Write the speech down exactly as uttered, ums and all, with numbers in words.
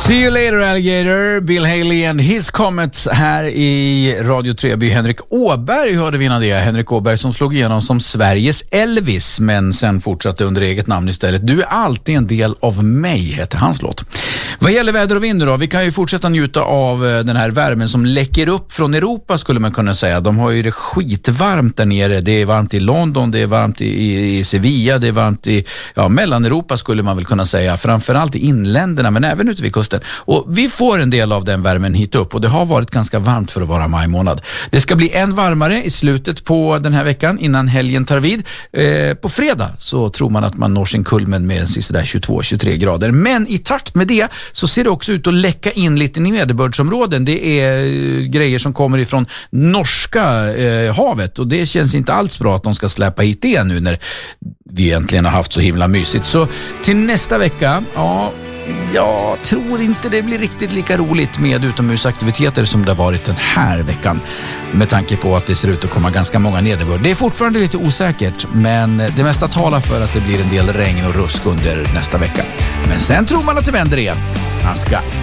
See you later alligator, Bill Haley and his Comets här i Radio Treby. Henrik Åberg hörde vi innan det. Henrik Åberg som slog igenom som Sveriges Elvis men sen fortsatte under eget namn istället. Du är alltid en del av mig, heter hans låt. Vad gäller väder och vind då? Vi kan ju fortsätta njuta av den här värmen som läcker upp från Europa skulle man kunna säga. De har ju det skitvarmt där nere. Det är varmt i London, det är varmt i, i Sevilla, det är varmt i ja, Mellaneuropa skulle man väl kunna säga. Framförallt i inländerna men även ute vid kusten. Och vi får en del av den värmen hit upp och det har varit ganska varmt för att vara maj månad. Det ska bli än varmare i slutet på den här veckan innan helgen tar vid. Eh, på fredag så tror man att man når sin kulmen med sådär tjugotvå till tjugotre grader. Men i takt med det så ser det också ut att läcka in lite nederbördsområden. Det är eh, grejer som kommer ifrån norska eh, havet och det känns inte alls bra att de ska släppa hit det nu när vi egentligen har haft så himla mysigt. Så till nästa vecka, ja... Jag tror inte det blir riktigt lika roligt med utomhusaktiviteter som det har varit den här veckan med tanke på att det ser ut att komma ganska många nederbörd. Det är fortfarande lite osäkert men det mesta talar för att det blir en del regn och rusk under nästa vecka. Men sen tror man att det vänder igen. Aska.